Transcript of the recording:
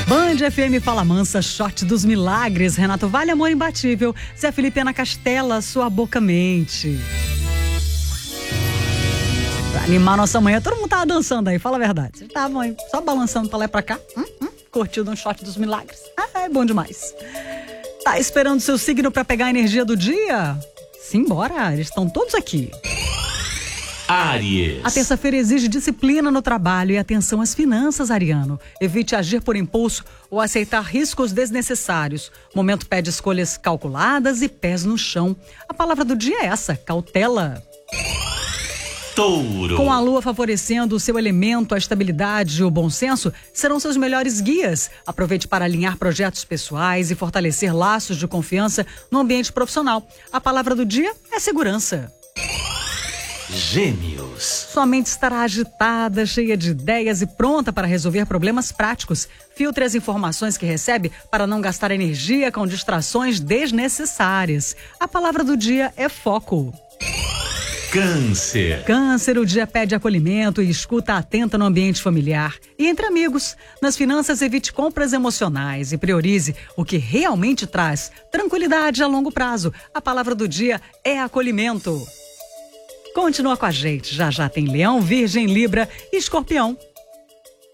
Band FM Fala Mansa, shot dos milagres. Renato Vale, amor imbatível. Zé Felipe Ana Castela, sua boca mente. Pra animar nossa manhã, todo mundo tava dançando aí, fala a verdade. Vocês estavam aí só balançando pra lá e pra cá, curtindo um shot dos milagres. É bom demais. Tá esperando seu signo pra pegar a energia do dia? Simbora, eles estão todos aqui. Áries. A terça-feira exige disciplina no trabalho e atenção às finanças, ariano. Evite agir por impulso ou aceitar riscos desnecessários. O momento pede escolhas calculadas e pés no chão. A palavra do dia é essa, cautela. Touro. Com a lua favorecendo o seu elemento, a estabilidade e o bom senso serão seus melhores guias. Aproveite para alinhar projetos pessoais e fortalecer laços de confiança no ambiente profissional. A palavra do dia é segurança. Gêmeos. Sua mente estará agitada, cheia de ideias e pronta para resolver problemas práticos. Filtre as informações que recebe para não gastar energia com distrações desnecessárias. A palavra do dia é foco. Câncer. Câncer, o dia pede acolhimento e escuta atenta no ambiente familiar. E entre amigos, nas finanças, evite compras emocionais e priorize o que realmente traz tranquilidade a longo prazo. A palavra do dia é acolhimento. Continua com a gente, já tem Leão, Virgem, Libra e Escorpião.